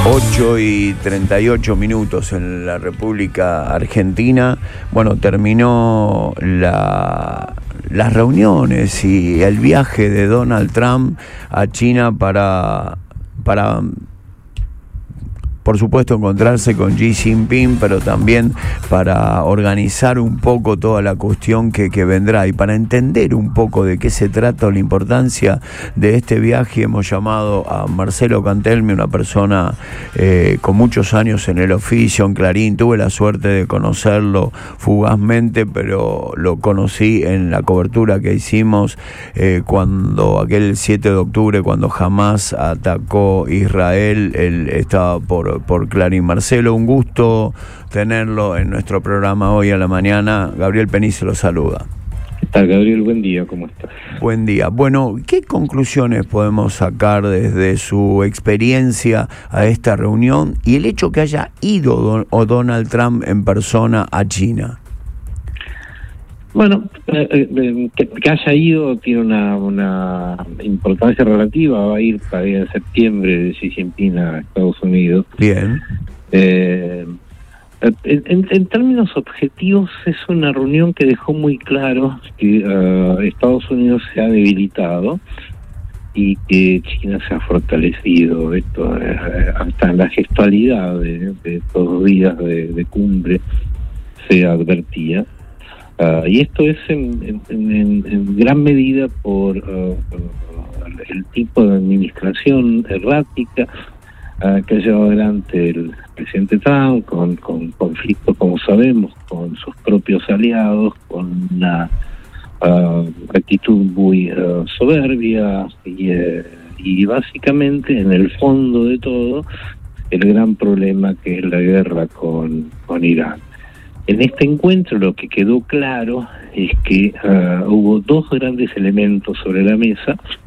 8:38 en la República Argentina. Bueno, terminó las reuniones y el viaje de Donald Trump a China para por supuesto encontrarse con Xi Jinping, pero también para organizar un poco toda la cuestión que vendrá, y para entender un poco de qué se trata o la importancia de este viaje hemos llamado a Marcelo Cantelmi, una persona con muchos años en el oficio, en Clarín. Tuve la suerte de conocerlo fugazmente, pero lo conocí en la cobertura que hicimos cuando aquel 7 de octubre, cuando Hamás atacó Israel. Él estaba por Clarín. Marcelo, un gusto tenerlo en nuestro programa hoy a la mañana. Gabriel Penice lo saluda. ¿Qué tal, Gabriel? Buen día, ¿cómo estás? Buen día. Bueno, ¿qué conclusiones podemos sacar desde su experiencia a esta reunión y el hecho que haya ido Donald Trump en persona a China? Bueno, que haya ido tiene una importancia relativa. Va a ir para ir en septiembre de Xi Jinping a Estados Unidos. Bien. En términos objetivos, es una reunión que dejó muy claro que Estados Unidos se ha debilitado y que China se ha fortalecido. Esto hasta en la gestualidad de estos los días de cumbre se advertía. Y esto es en gran medida por el tipo de administración errática que ha llevado adelante el presidente Trump, con conflictos, como sabemos, con sus propios aliados, con una actitud muy soberbia y básicamente, en el fondo de todo, el gran problema que es la guerra con Irán. En este encuentro lo que quedó claro es que hubo dos grandes elementos sobre la mesa.